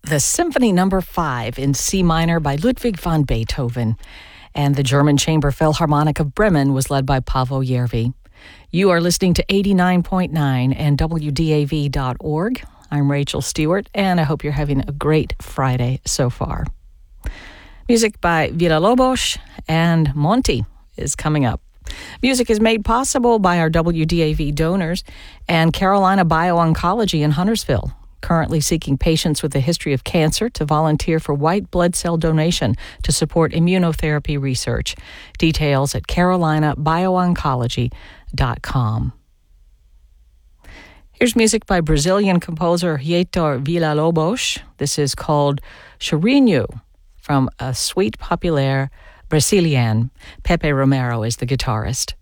the Symphony Number 5 in C minor by Ludwig van Beethoven, and the German Chamber Philharmonic of Bremen was led by Paavo Järvi. You are listening to 89.9 and WDAV.org. I'm Rachel Stewart, and I hope you're having a great Friday so far. Music by Villa-Lobos and Monty is coming up. Music is made possible by our WDAV donors and Carolina Bio-Oncology in Huntersville, currently seeking patients with a history of cancer to volunteer for white blood cell donation to support immunotherapy research. Details at carolinabioncology.com. Here's music by Brazilian composer Heitor Villa-Lobos. This is called Chorinho from a suite populaire Brasilienne. Pepe Romero is the guitarist.